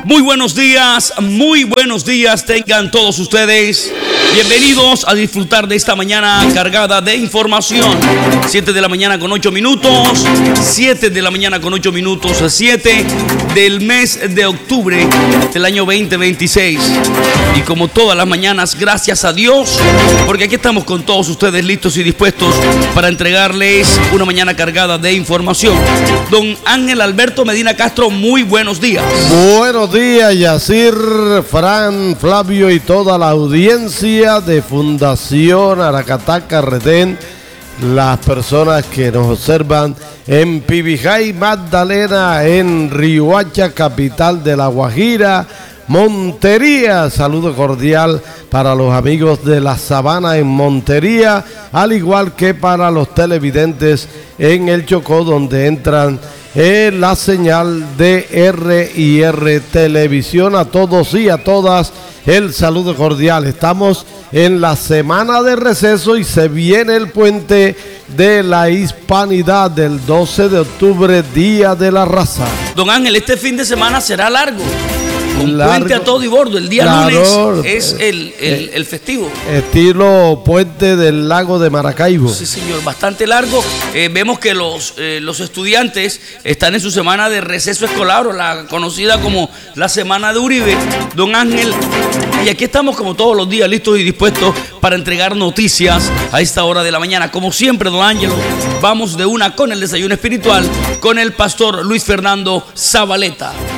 Muy buenos días tengan todos ustedes. Bienvenidos a disfrutar de esta mañana cargada de información. 7 de la mañana con 8 minutos. 7 de la mañana con 8 minutos. 7 del mes de octubre del año 2026. Y como todas las mañanas, gracias a Dios, porque aquí estamos con todos ustedes listos y dispuestos para entregarles una mañana cargada de información. Don Ángel Alberto Medina Castro, muy buenos días. Buenos días, Yacir, Fran, Flavio y toda la audiencia de Fundación Aracataca Retén, las personas que nos observan en Pibijay, Magdalena, en Riohacha, capital de La Guajira, Montería. Saludo cordial para los amigos de La Sabana en Montería, al igual que para los televidentes en el Chocó, donde entran la señal de R&R Televisión. A todos y a todas el saludo cordial. Estamos en la semana de receso y se viene el puente de la Hispanidad del 12 de octubre, Día de la Raza. Don Ángel, este fin de semana será largo, con puente a todo y bordo. El día lunes es el festivo. Estilo puente del lago de Maracaibo. Sí, señor, bastante largo. Vemos que los estudiantes están en su semana de receso escolar, o la conocida como la semana de Uribe. Don Ángel, y aquí estamos como todos los días, listos y dispuestos para entregar noticias a esta hora de la mañana. Como siempre, don Ángelo, vamos de una con el desayuno espiritual con el pastor Luis Fernando Zabaleta.